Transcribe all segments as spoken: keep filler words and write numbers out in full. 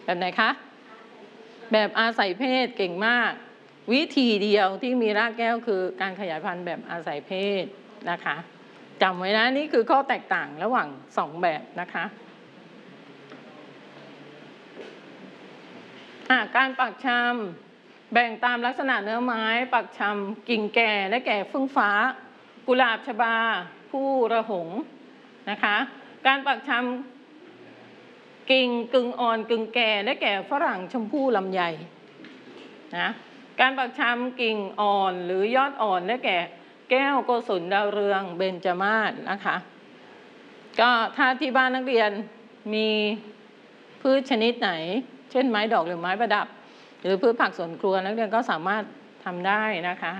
แบบไหนคะแบบอาศัยเพศเก่งมากวิธีเดียวที่มีรากแก้วคือการขยายพันธุ์แบบอาศัยเพศนะคะจำไว้นะนี่คือข้อแตกต่างระหว่างสองแบบนะคะการปักชำแบ่งตามลักษณะเนื้อไม้ปักชำกิ่งแก่และแก่ฟึ่งฟ้ากุหลาบชบาผู้ระหงนะคะการปักชำกิ่งกึ่งอ่อนกึ่งแก่และแก่ฝรั่งชมพู่ลำไยนะการปักชำกิ่งอ่อนหรือยอดอ่อนและแก่แก้วโกศลดาวเรืองเบญจมาศนะคะก็ถ้าที่บ้านนักเรียนมีพืชชนิดไหนเช่นไม้ดอกหรือไม้ประดับหรือพืชผักสวนครัวนักเรียนก็สามารถทำได้นะคะ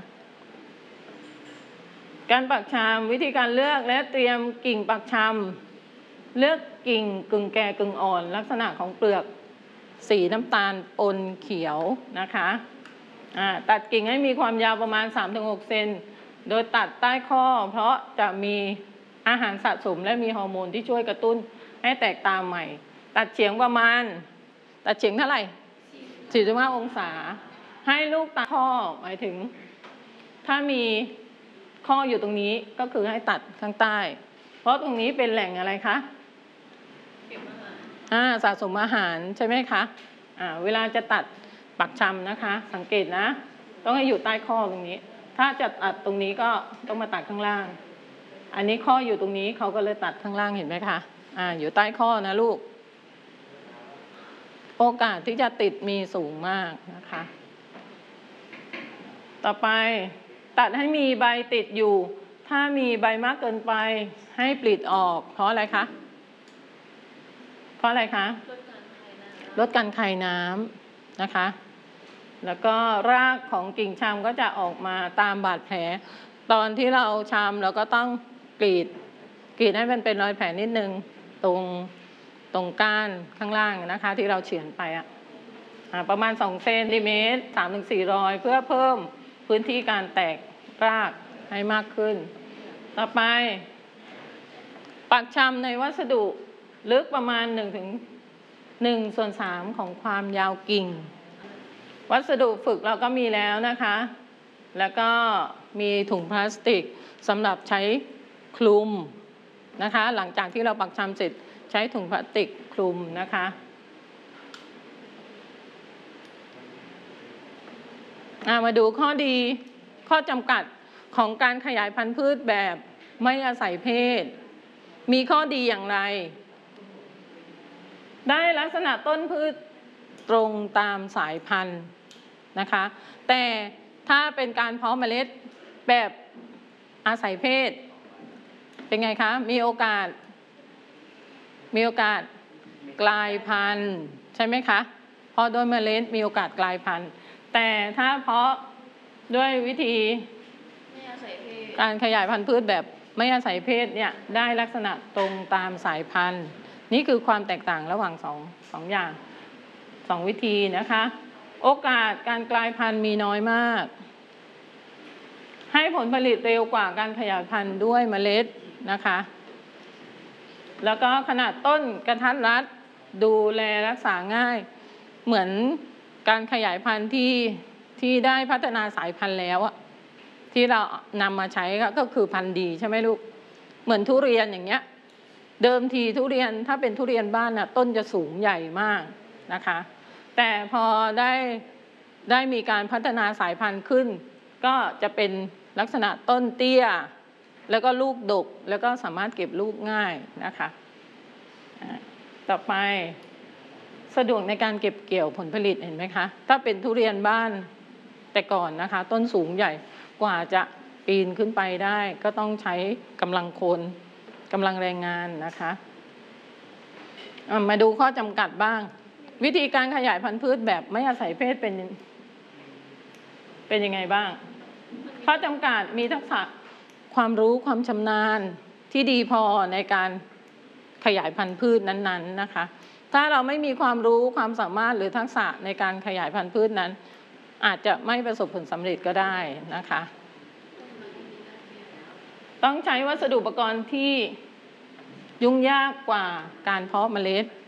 การปักชำวิธีการเลือกและเตรียมกิ่งปักชำเลือกกิ่งกึ่งแก่กึ่งอ่อนลักษณะของเปลือกสีน้ำตาลปนเขียวนะคะตัดกิ่งให้มีความยาวประมาณ สามถึงหก เซนโดยตัดใต้ข้อเพราะจะมีอาหารสะสมและมีฮอร์โมนที่ช่วยกระตุ้นให้แตกตามใหม่ตัดเฉียงประมาณตัดเฉียงเท่าไหร่ สี่สิบห้า องศาให้ลูกตาข้อหมายถึงถ้ามีข้ออยู่ตรงนี้ก็คือให้ตัดข้างใต้เพราะตรงนี้เป็นแหล่งอะไรคะเก็บอาหารอ่าสะสมอาหารใช่ไหมคะอ่าเวลาจะตัดปักชำนะคะสังเกตนะต้องให้อยู่ใต้ข้อตรงนี้ถ้าจะตัดตรงนี้ก็ต้องมาตัดข้างล่างอันนี้ข้ออยู่ตรงนี้เขาก็เลยตัดข้างล่างเห็นไหมคะอ่าอยู่ใต้ข้อนะลูกโอกาสที่จะติดมีสูงมากนะคะต่อไปตัดให้มีใบติดอยู่ถ้ามีใบมากเกินไปให้ปลิดออกเพราะอะไรคะเพราะอะไรคะลดการคายน้ำนะคะแล้วก็รากของกิ่งชำก็จะออกมาตามบาดแผลตอนที่เราชำเราก็ต้องกรีดกรีดให้มันเป็นรอยแผลนิดนึงตรงตรงก้านข้างล่างนะคะที่เราเฉือนไปอ่ะประมาณสองเซนติเมตร สามถึงสี่ รอยเพื่อเพิ่มพื้นที่การแตกรากให้มากขึ้นต่อไปปักชำในวัสดุลึกประมาณหนึ่งถึงหนึ่งส่วนสามของความยาวกิ่งวัสดุฝึกเราก็มีแล้วนะคะแล้วก็มีถุงพลาสติกสำหรับใช้คลุมนะคะหลังจากที่เราปักชำเสร็จใช้ถุงพลาสติกคลุมนะคะมาดูข้อดีข้อจำกัดของการขยายพันธุ์พืชแบบไม่อาศัยเพศมีข้อดีอย่างไรได้ลักษณะต้นพืชตรงตามสายพันธุ์นะคะแต่ถ้าเป็นการเพาะเมล็ดแบบอาศัยเพศเป็นไงคะมีโอกาสมีโอกาสกลายพันธุ์ใช่ไหมคะเพราะโดยเมล็ดมีโอกาสกลายพันธุ์แต่ถ้าเพาะด้วยวิธีการขยายพันธุ์พืชแบบไม่อาศัยเพศเนี่ยได้ลักษณะตรงตามสายพันธุ์นี่คือความแตกต่างระหว่างสองสองอย่างสองวิธีนะคะโอกาสการกลายพันธุ์มีน้อยมากให้ผลผลิตเร็วกว่าการขยายพันธุ์ด้วยเมล็ดนะคะแล้วก็ขนาดต้นกระทัดรัดดูแลรักษาง่ายเหมือนการขยายพันธุ์ที่ที่ได้พัฒนาสายพันธุ์แล้วอะที่เรานำมาใช้ก็คือพันธุ์ดีใช่ไหมลูกเหมือนทุเรียนอย่างเงี้ยเดิมทีทุเรียนถ้าเป็นทุเรียนบ้านน่ะต้นจะสูงใหญ่มากนะคะแต่พอได้ได้มีการพัฒนาสายพันธุ์ขึ้นก็จะเป็นลักษณะต้นเตี้ยแล้วก็ลูกดกแล้วก็สามารถเก็บลูกง่ายนะคะต่อไปสะดวกในการเก็บเกี่ยวผลผลิตเห็นไหมคะถ้าเป็นทุเรียนบ้านแต่ก่อนนะคะต้นสูงใหญ่กว่าจะปีนขึ้นไปได้ก็ต้องใช้กำลังคนกำลังแรงงานนะคะมาดูข้อจำกัดบ้างวิธีการขยายพันธุ์พืชแบบไม่อาศัยเพศเป็นเป็นยังไงบ้างข้อจำกัดมีทักษะความรู้ความชำนาญที่ดีพอในการขยายพันธุ์พืชนั้นๆนะคะถ้าเราไม่มีความรู้ความสามารถหรือทักษะในการขยายพันธุ์พืชนั้นอาจจะไม่ประสบผลสำเร็จก็ได้นะคะต้องใช้วัสดุอุปกรณ์ที่ยุ่งยากกว่าการเพาะเมล็ด